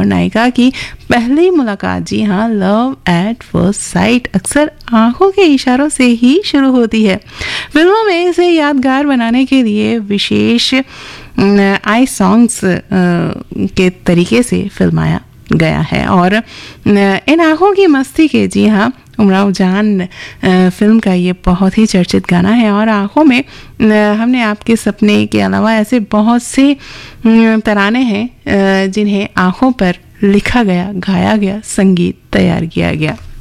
और नायिका की पहली मुलाकात, जी हाँ, लव एट फर्स्ट साइट अक्सर आंखों के इशारों से ही शुरू होती है। फिल्मों में इसे यादगार बनाने के लिए विशेष आई सॉन्ग्स के तरीके से फिल्माया गया है। और इन आंखों की मस्ती के, जी हाँ, उमराव जान फिल्म का ये बहुत ही चर्चित गाना है। और आंखों में हमने आपके सपने के अलावा ऐसे बहुत से तराने हैं जिन्हें आंखों पर लिखा गया, गाया गया, संगीत तैयार किया गया।